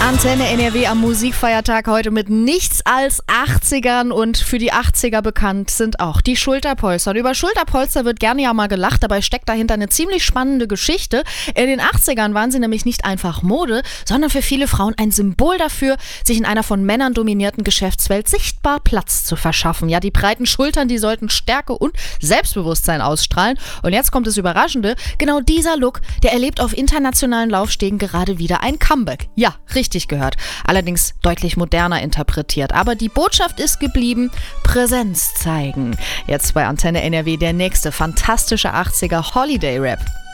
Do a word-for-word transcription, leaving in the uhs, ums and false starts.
Antenne N R W am Musikfeiertag heute mit nichts als achtzigern und für die achtziger bekannt sind auch die Schulterpolster. Und über Schulterpolster wird gerne ja mal gelacht, dabei steckt dahinter eine ziemlich spannende Geschichte. In den achtzigern waren sie nämlich nicht einfach Mode, sondern für viele Frauen ein Symbol dafür, sich in einer von Männern dominierten Geschäftswelt sichtbar Platz zu verschaffen. Ja, die breiten Schultern, die sollten Stärke und Selbstbewusstsein ausstrahlen. Und jetzt kommt das Überraschende, genau dieser Look, der erlebt auf internationalen Laufstegen gerade wieder ein Comeback. Ja, richtig gehört. Allerdings deutlich moderner interpretiert. Aber die Botschaft ist geblieben, Präsenz zeigen. Jetzt bei Antenne N R W der nächste fantastische achtziger Holiday Rap.